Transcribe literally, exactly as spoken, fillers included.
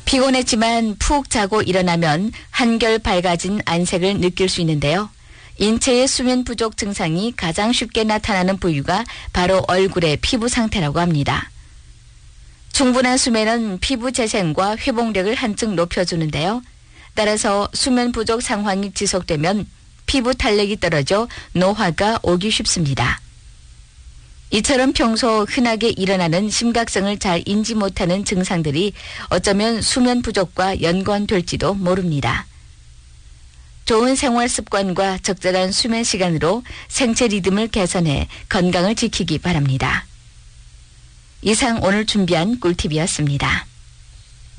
피곤했지만 푹 자고 일어나면 한결 밝아진 안색을 느낄 수 있는데요. 인체의 수면 부족 증상이 가장 쉽게 나타나는 부위가 바로 얼굴의 피부 상태라고 합니다. 충분한 수면은 피부 재생과 회복력을 한층 높여주는데요. 따라서 수면 부족 상황이 지속되면 피부 탄력이 떨어져 노화가 오기 쉽습니다. 이처럼 평소 흔하게 일어나는 심각성을 잘 인지 못하는 증상들이 어쩌면 수면 부족과 연관될지도 모릅니다. 좋은 생활 습관과 적절한 수면 시간으로 생체 리듬을 개선해 건강을 지키기 바랍니다. 이상 오늘 준비한 꿀팁이었습니다.